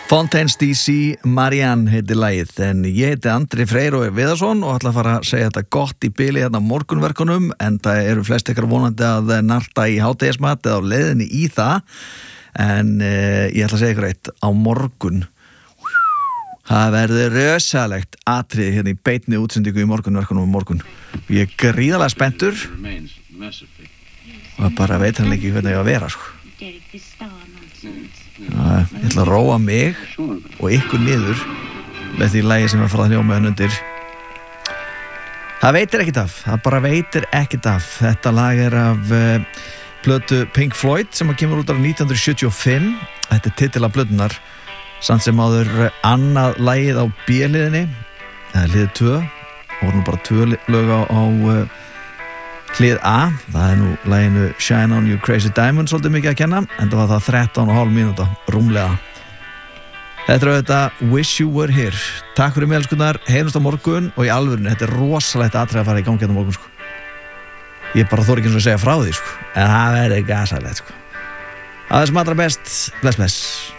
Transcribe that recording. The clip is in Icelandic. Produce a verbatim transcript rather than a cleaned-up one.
Fontaines D C, Marianne heitir lagið, en ég heiti Andri Freyr og Viðarsson og ætla að fara að segja þetta gott í bili hérna á morgunverkunum, en það eru flest ykkar vonandi að narta í hádegismat eða á leiðinni í það, en eh, ég ætla að segja ykkur eitt, á morgun það verður rösalegt atriði hérna í beinni útsendingu í morgunverkunum á morgun. Ég er gríðarlega spenntur og bara veit hann ekki hvernig ég á að vera, sko. Já, ég ætla að róa mig og ykkur niður með því lagi sem er að fara að hljóma hann undir. Það veitir ekkert af, það bara veitir ekkert af. Þetta lag er af uh, plötu Pink Floyd sem að kemur út ára nítján hundruð sjötíu og fimm. Þetta er titill af plötunar, samt sem áður annað lagið á B-liðinni, eða liðið tvö, og voru nú bara tvö lög á, á uh, hlið A. Það er nú laginu Shine on You Crazy Diamond svolítið mikið að kenna, en það var það þrettán og hálf mínúta rúmlega. Þetta er auðvitað Wish You Were Here. Takk fyrir mig, elskunnar, heyrumst á morgun, og í alvörinu, þetta er rosalegt atriði að fara í gangi hérna á morgun, sko. Ég bara þori ekki eins og að segja frá því, sko, en það verður gasalegt, sko. Að þessum allra best, bless bless.